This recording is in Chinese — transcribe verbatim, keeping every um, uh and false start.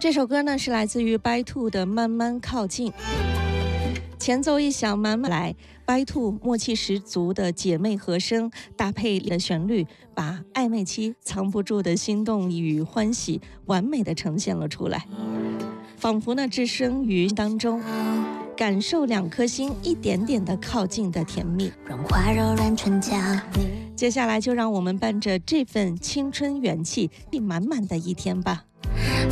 这首歌呢是来自于白兔的《慢慢靠近》，前奏一响，慢慢来，白兔默契十足的姐妹和声搭配的旋律，把暧昧期藏不住的心动与欢喜完美的呈现了出来，仿佛呢置身于当中，感受两颗心一点点的靠近的甜蜜。 软化柔软唇角， 接下来就让我们伴着这份青春元气，满满的一天吧。